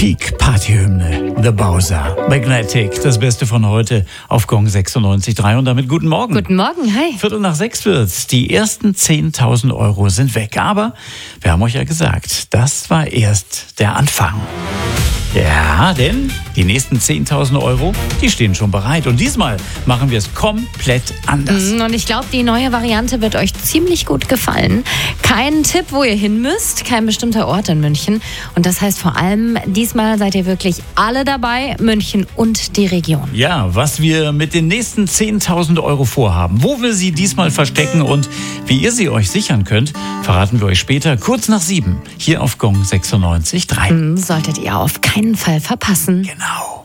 Peak Partyhymne, The Bowser, Magnetic, das Beste von heute auf Gong 96.3 und damit guten Morgen. Guten Morgen, hi. 5:45 wird's. Die ersten 10.000 Euro sind weg, aber wir haben euch ja gesagt, das war erst der Anfang. Ja, denn die nächsten 10.000 Euro, die stehen schon bereit. Und diesmal machen wir es komplett anders. Und ich glaube, die neue Variante wird euch ziemlich gut gefallen. Kein Tipp, wo ihr hin müsst, kein bestimmter Ort in München. Und das heißt vor allem, diesmal seid ihr wirklich alle dabei, München und die Region. Ja, was wir mit den nächsten 10.000 Euro vorhaben, wo wir sie diesmal verstecken und wie ihr sie euch sichern könnt, verraten wir euch später kurz nach 7 hier auf Gong 96.3. Solltet ihr auf keinen Fall verpassen. Genau.